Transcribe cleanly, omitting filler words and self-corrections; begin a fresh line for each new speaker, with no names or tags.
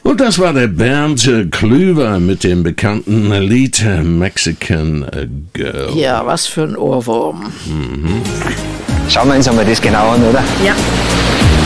Und das war der Bernd Klüver mit dem bekannten Lied Mexican Girl.
Ja, was für ein Ohrwurm.
Schauen wir uns einmal das genau an, oder?
Ja.